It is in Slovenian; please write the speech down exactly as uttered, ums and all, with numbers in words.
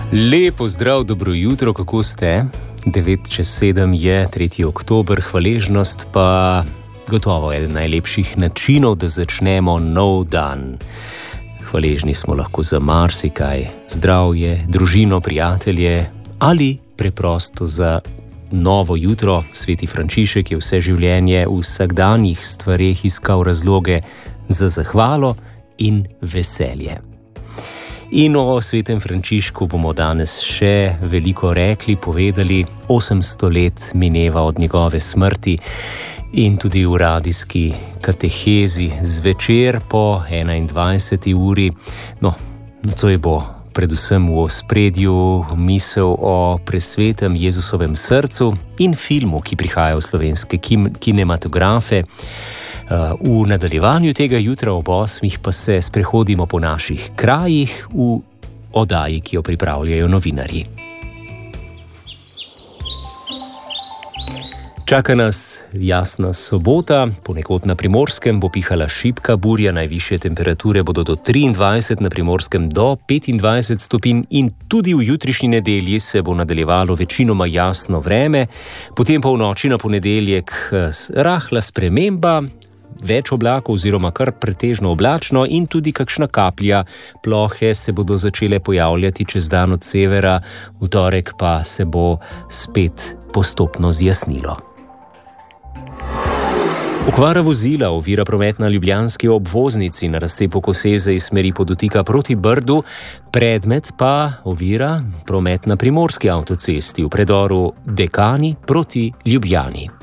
Lepo zdrav, dobro jutro, kako ste? devet čez sedem je, tretji oktober, hvaležnost pa gotovo eden najlepših načinov, da začnemo nov dan. Hvaležni smo lahko za marsikaj, zdravje, družino, prijatelje ali preprosto za novo jutro. Sveti Frančišek je vse življenje v vsakdanjih stvareh iskal razloge za zahvalo in veselje. In o svetem Frančišku bomo danes še veliko rekli, povedali. osemsto let mineva od njegove smrti in tudi v radijski katehezi zvečer po enaindvajseti uri. No, nocoj bo predvsem v ospredju misel o presvetem Jezusovem srcu in filmu, ki prihaja v slovenske kinematografe. V nadaljevanju tega jutra ob osmih pa se sprehodimo po naših krajih v oddaji, ki jo pripravljajo novinarji. Čaka nas jasna sobota, ponekod na Primorskem bo pihala šibka burja, najvišje temperature bodo do triindvajset, na Primorskem do petindvajset stopinj in tudi v jutrišnji nedelji se bo nadaljevalo večinoma jasno vreme, potem pa v noči na ponedeljek rahla sprememba, več oblakov oziroma kar pretežno oblačno in tudi kakšna kaplja plohe se bodo začele pojavljati čez dan od severa, v torek pa se bo spet postopno zjasnilo. Okvara vozila ovira promet na ljubljanski obvoznici na razcepu Koseze iz smeri Podotika proti Brdu, predmet pa ovira promet na primorski avtocesti v predoru Dekani proti Ljubljani.